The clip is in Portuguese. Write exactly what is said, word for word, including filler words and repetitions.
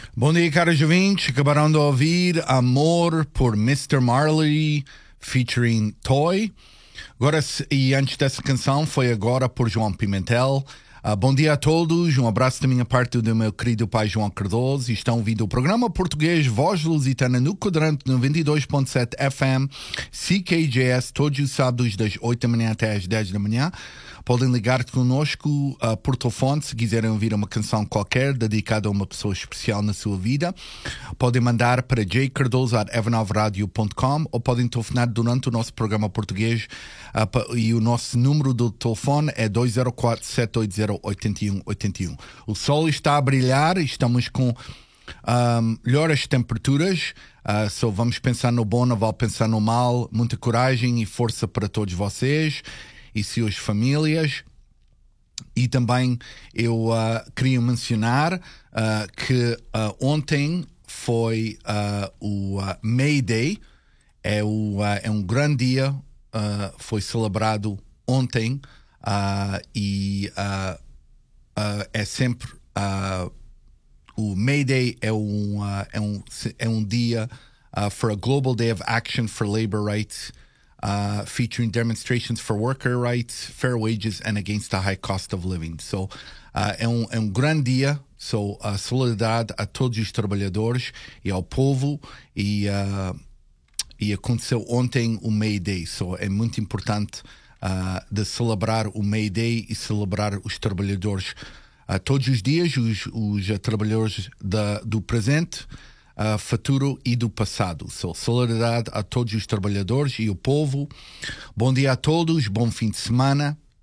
Bom dia, caros ouvintes. Acabaram de ouvir Amor por mister Marley, featuring Toy. Agora, e antes dessa canção, foi agora por João Pimentel. Uh, bom dia a todos, um abraço da minha parte do meu querido pai João Cardoso. Estão ouvindo o programa português Voz Lusitana no quadrante noventa e dois ponto sete F M, C K J S, todos os sábados das oito da manhã até às dez da manhã. Podem ligar connosco uh, por telefone se quiserem ouvir uma canção qualquer dedicada a uma pessoa especial na sua vida. Podem mandar para j cardoso arroba evanove radio ponto com ou podem telefonar durante o nosso programa português uh, e o nosso número do telefone é dois zero quatro, sete oito zero, oito um oito um. O sol está a brilhar, estamos com um, melhores temperaturas, uh, so vamos pensar no bom, não vale pensar no mal. Muita coragem e força para todos vocês e suas famílias. E também eu uh, queria mencionar uh, que uh, ontem foi uh, o uh, May Day, é, o, uh, é um grande dia, uh, foi celebrado ontem uh, e uh, uh, é sempre uh, o May Day é um, uh, é um, é um dia uh, for a Global Day of Action for Labor Rights, Uh, featuring demonstrations for worker rights, fair wages, and against the high cost of living. So, uh, é, um, é um grande dia. So, a solidariedade a todos os trabalhadores e ao povo. E, uh, e aconteceu ontem o May Day. So, é muito importante uh, de celebrar o May Day e celebrar os trabalhadores uh, todos os dias, os, os uh, trabalhadores da, do presente, Uh, futuro e do passado. So, solidariedade a todos os trabalhadores e o povo. Bom dia a todos, bom fim de semana